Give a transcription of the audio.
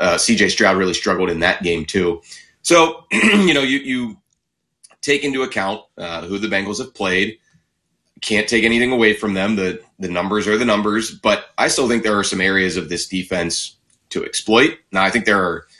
C.J. Stroud really struggled in that game too. So, you take into account who the Bengals have played. Can't take anything away from them. The numbers are the numbers, but I still think there are some areas of this defense to exploit. Now, I think there are